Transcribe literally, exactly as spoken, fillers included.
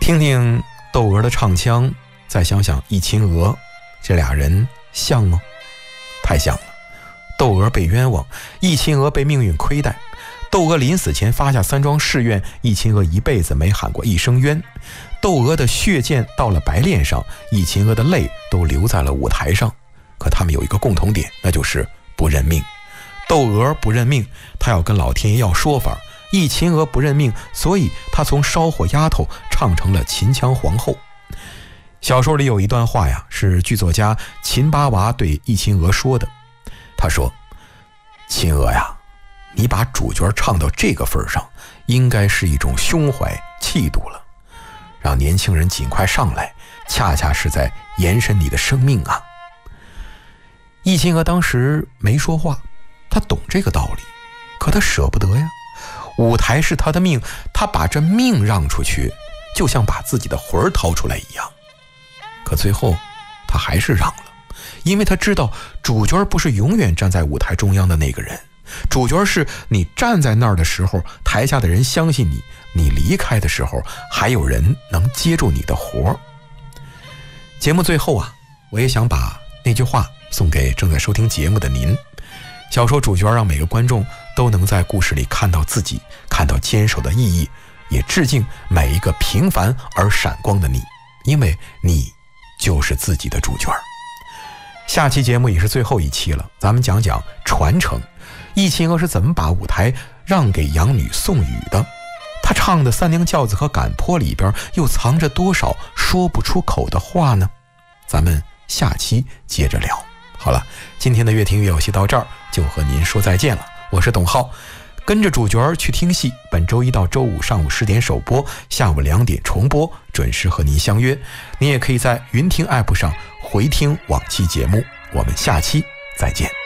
听听窦娥的唱腔，再想想易秦娥，这俩人像吗？太像了。窦娥被冤枉，易秦娥被命运亏待。窦娥临死前发下三桩誓愿，易秦娥一辈子没喊过一声冤。窦娥的血溅到了白练上，易秦娥的泪都留在了舞台上。可他们有一个共同点，那就是不认命。窦娥不认命，她要跟老天爷要说法；易秦娥不认命，所以她从烧火丫头唱成了秦腔皇后。小说里有一段话呀，是剧作家秦八娃对易秦娥说的。他说：秦娥呀，你把主角唱到这个份上，应该是一种胸怀气度了。让年轻人尽快上来，恰恰是在延伸你的生命啊。易秦娥当时没说话，她懂这个道理，可她舍不得呀。舞台是她的命，她把这命让出去，就像把自己的魂儿掏出来一样。可最后她还是让了，因为她知道主角不是永远站在舞台中央的那个人，主角是你站在那儿的时候，台下的人相信你，你离开的时候，还有人能接住你的活。节目最后啊，我也想把那句话送给正在收听节目的您。小说主角让每个观众都能在故事里看到自己，看到坚守的意义，也致敬每一个平凡而闪光的你，因为你就是自己的主角。下期节目也是最后一期了，咱们讲讲传承。易秦娥是怎么把舞台让给养女宋雨的？她唱的三娘教子和赶坡里边又藏着多少说不出口的话呢？咱们下期接着聊。好了，今天的乐听乐有戏到这儿就和您说再见了。我是董浩，跟着主角去听戏，本周一到周五上午十点首播，下午两点重播，准时和您相约。您也可以在云听 app 上回听往期节目。我们下期再见。